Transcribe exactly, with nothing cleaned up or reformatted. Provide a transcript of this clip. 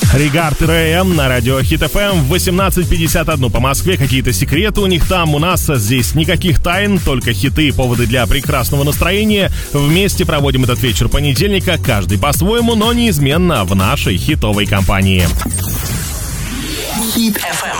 Регард и РЭМ на радио Хит эф эм в восемнадцать пятьдесят один по Москве. Какие-то секреты у них там, у нас здесь никаких тайн, только хиты и поводы для прекрасного настроения. Вместе проводим этот вечер понедельника, каждый по-своему, но неизменно в нашей хитовой компании. Хит эф эм.